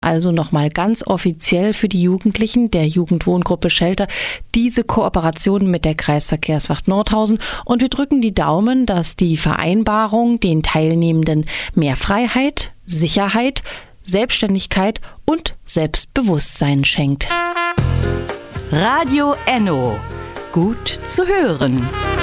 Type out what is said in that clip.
Also nochmal ganz offiziell für die Jugendlichen der Jugendwohngruppe Shelter diese Kooperation mit der Kreisverkehrswacht Nordhausen. Und wir drücken die Daumen, dass die Vereinbarung den Teilnehmenden mehr Freiheit, Sicherheit, Selbstständigkeit und Selbstbewusstsein schenkt. Radio Enno. Gut zu hören.